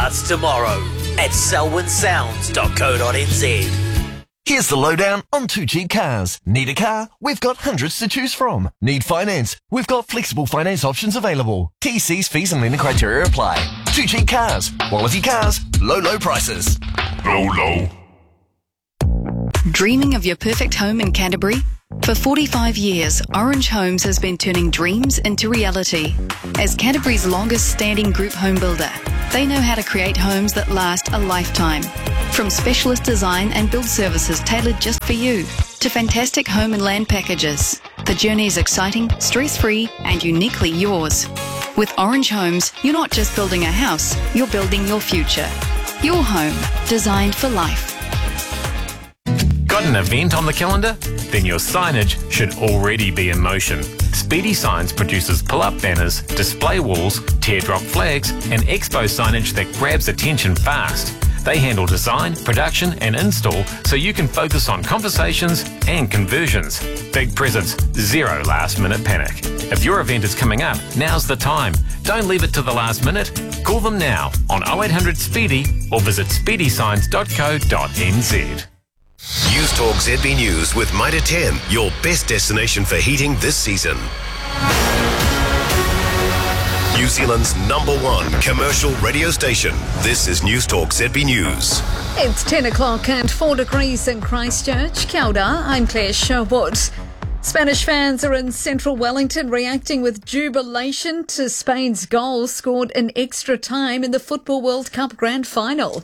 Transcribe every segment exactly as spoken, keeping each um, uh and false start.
starts tomorrow at selwyn sounds dot co dot n z. Here's the lowdown on two Cheap Cars. Need a car? We've got hundreds to choose from. Need finance? We've got flexible finance options available. T Cs, fees and lending criteria apply. two Cheap Cars. Quality cars. Low, low prices. Low, low. Dreaming of your perfect home in Canterbury? For forty-five years, Orange Homes has been turning dreams into reality. As Canterbury's longest standing group home builder, they know how to create homes that last a lifetime. From specialist design and build services tailored just for you, to fantastic home and land packages, the journey is exciting, stress-free and uniquely yours. With Orange Homes, you're not just building a house, you're building your future. Your home, designed for life. Got an event on the calendar? Then your signage should already be in motion. Speedy Signs produces pull-up banners, display walls, teardrop flags and expo signage that grabs attention fast. They handle design, production and install so you can focus on conversations and conversions. Big presents, zero last-minute panic. If your event is coming up, now's the time. Don't leave it to the last minute. Call them now on oh eight hundred SPEEDY or visit speedy signs dot co dot n z. News Talk Z B News with Mitre ten, your best destination for heating this season. New Zealand's number one commercial radio station. This is News Talk Z B News. It's ten o'clock and four degrees in Christchurch. Kia ora, I'm Claire Sherwood. Spanish fans are in central Wellington reacting with jubilation to Spain's goal scored in extra time in the Football World Cup Grand Final.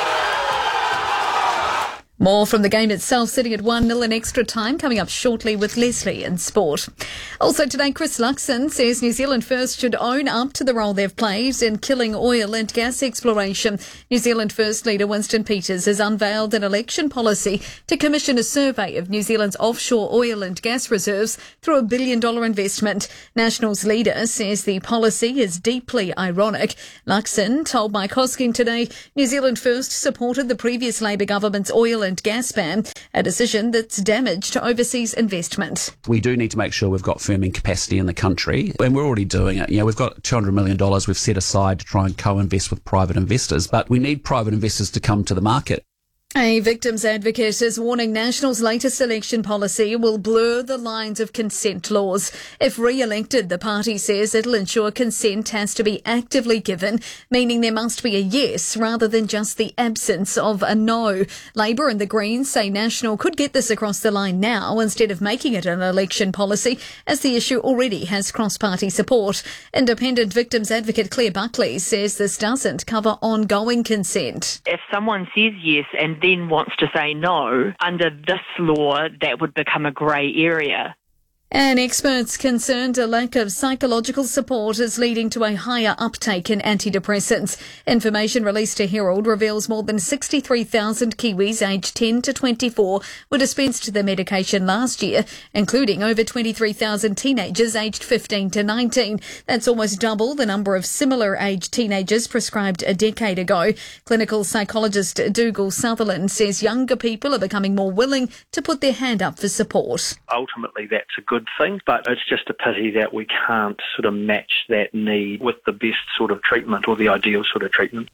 More from the game itself, sitting at one nil in extra time, coming up shortly with Leslie in sport. Also today, Chris Luxon says New Zealand First should own up to the role they've played in killing oil and gas exploration. New Zealand First leader Winston Peters has unveiled an election policy to commission a survey of New Zealand's offshore oil and gas reserves through a billion dollar investment. Nationals leader says the policy is deeply ironic. Luxon told Mike Hosking today New Zealand First supported the previous Labour government's oil and gas ban, a decision that's damaged overseas investment. We do need to make sure we've got firming capacity in the country, and we're already doing it. You know, we've got two hundred million dollars we've set aside to try and co-invest with private investors, but we need private investors to come to the market. A victims advocate is warning National's latest election policy will blur the lines of consent laws. If re-elected, the party says it'll ensure consent has to be actively given, meaning there must be a yes rather than just the absence of a no. Labour and the Greens say National could get this across the line now instead of making it an election policy, as the issue already has cross-party support. Independent victims advocate Claire Buckley says this doesn't cover ongoing consent. If someone says yes and then wants to say no, under this law, that would become a grey area. And experts concerned a lack of psychological support is leading to a higher uptake in antidepressants. Information released to Herald reveals more than sixty-three thousand Kiwis aged ten to twenty-four were dispensed the medication last year, including over twenty-three thousand teenagers aged fifteen to nineteen. That's almost double the number of similar aged teenagers prescribed a decade ago. Clinical psychologist Dougal Sutherland says younger people are becoming more willing to put their hand up for support. Ultimately, that's a good thing, but it's just a pity that we can't sort of match that need with the best sort of treatment or the ideal sort of treatment.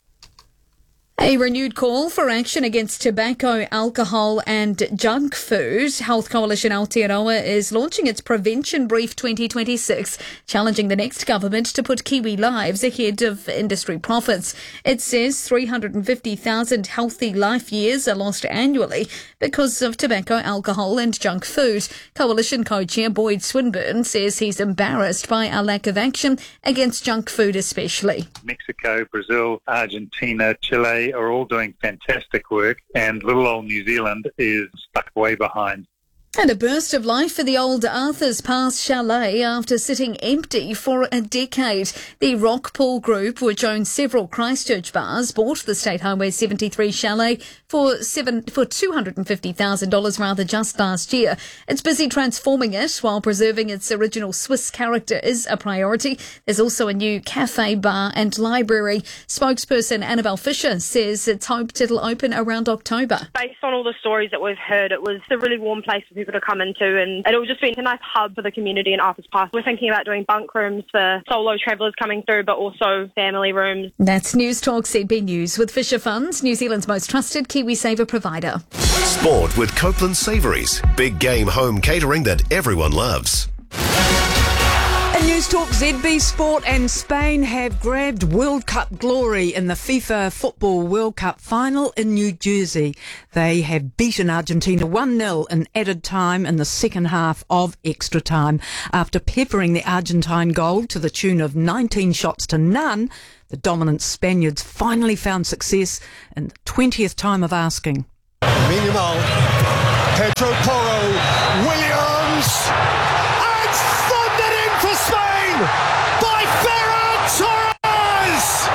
A renewed call for action against tobacco, alcohol and junk food. Health Coalition Aotearoa is launching its Prevention Brief twenty twenty-six, challenging the next government to put Kiwi lives ahead of industry profits. It says three hundred fifty thousand healthy life years are lost annually because of tobacco, alcohol and junk food. Coalition co-chair Boyd Swinburne says he's embarrassed by our lack of action against junk food especially. Mexico, Brazil, Argentina, Chile are all doing fantastic work, and little old New Zealand is stuck way behind. And a burst of life for the old Arthur's Pass Chalet after sitting empty for a decade. The Rockpool Group, which owns several Christchurch bars, bought the State Highway seventy-three Chalet for seven for two hundred fifty thousand dollars rather just last year. It's busy transforming it while preserving its original Swiss character is a priority. There's also a new cafe, bar and library. Spokesperson Annabelle Fisher says it's hoped it'll open around October. Based on all the stories that we've heard, it was a really warm place for people people to come into, and it'll just be a nice hub for the community in Arthur's Pass. We're thinking about doing bunk rooms for solo travellers coming through, but also family rooms. That's News Talk Z B News with Fisher Funds, New Zealand's most trusted KiwiSaver provider. Sport with Copeland Savouries. Big game home catering that everyone loves. In News Talk, Z B Sport and Spain have grabbed World Cup glory in the FIFA Football World Cup final in New Jersey. They have beaten Argentina one nil in added time in the second half of extra time. After peppering the Argentine goal to the tune of nineteen shots to none, the dominant Spaniards finally found success in the twentieth time of asking. Minimal, Pedro Porro, Williams, and thundered in for Spain by Ferran Torres!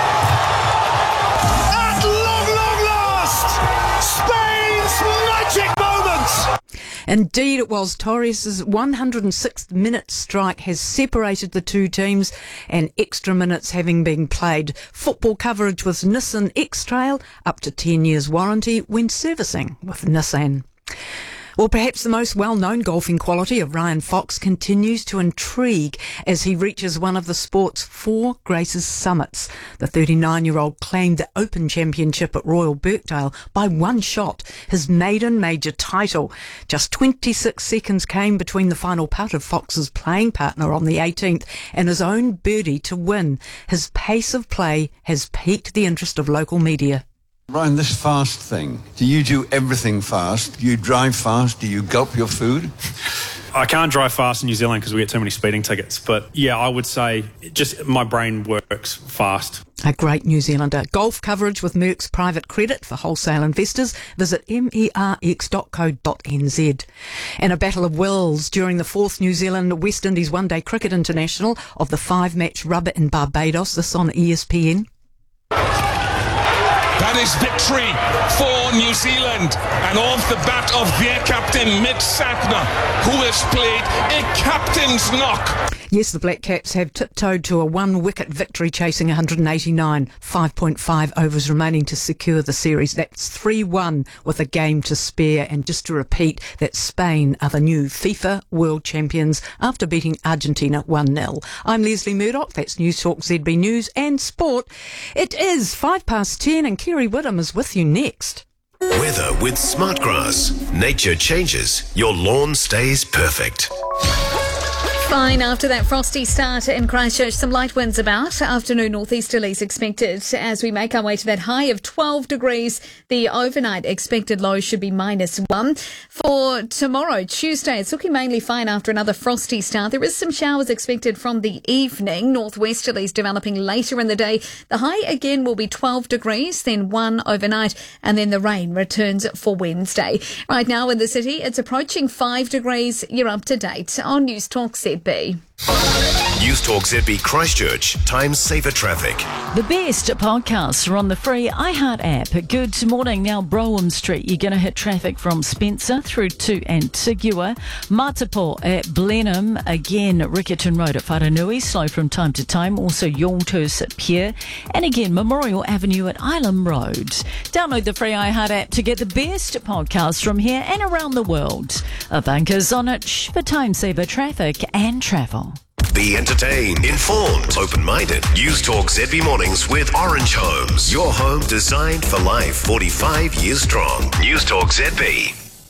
At long, long last, Spain's magic moment! Indeed it was. Torres' one hundred sixth minute strike has separated the two teams, and extra minutes having been played. Football coverage with Nissan X-Trail, up to ten years warranty when servicing with Nissan. Well, perhaps the most well-known golfing quality of Ryan Fox continues to intrigue as he reaches one of the sport's four greatest summits. The thirty-nine-year-old claimed the Open Championship at Royal Birkdale by one shot, his maiden major title. Just twenty-six seconds came between the final putt of Fox's playing partner on the eighteenth and his own birdie to win. His pace of play has piqued the interest of local media. Ryan, this fast thing, do you do everything fast? Do you drive fast? Do you gulp your food? I can't drive fast in New Zealand because we get too many speeding tickets. But yeah, I would say just my brain works fast. A great New Zealander. Golf coverage with Merck's private credit for wholesale investors. Visit merx dot co dot n z. And a battle of wills during the fourth New Zealand West Indies One Day Cricket International of the five-match rubber in Barbados. This on E S P N. That is victory for New Zealand, and off the bat of their captain, Mitch Sapna, who has played a captain's knock. Yes, the Black Caps have tiptoed to a one-wicket victory, chasing one hundred eighty-nine. five point five overs remaining to secure the series. That's three one with a game to spare. And just to repeat, that Spain are the new FIFA World Champions after beating Argentina one nil. I'm Leslie Murdoch. That's News Talk Z B News and Sport. It is five past ten and Kerry Whittam is with you next. Weather with Smartgrass. Nature changes, your lawn stays perfect. Fine after that frosty start in Christchurch. Some light winds about. Afternoon northeasterlies expected as we make our way to that high of twelve degrees. The overnight expected low should be minus one. For tomorrow, Tuesday, it's looking mainly fine after another frosty start. There is some showers expected from the evening. Northwesterlies developing later in the day. The high again will be twelve degrees, then one overnight, and then the rain returns for Wednesday. Right now in the city, it's approaching five degrees. You're up to date on News Talk Z B. News Talk Z B Christchurch. Time saver traffic. The best podcasts are on the free iHeart app. Good morning. Now, Brougham Street, you're going to hit traffic from Spencer through to Antigua. Matapo at Blenheim. Again, Rickerton Road at Wharanui, slow from time to time. Also, Youlthurst at Pierre. And again, Memorial Avenue at Island Road. Download the free iHeart app to get the best podcasts from here and around the world. A banker's on it for time saver traffic and travel. Be entertained, informed, open-minded. News Talk Z B Mornings with Orange Homes. Your home designed for life. forty-five years strong. News Talk Z B.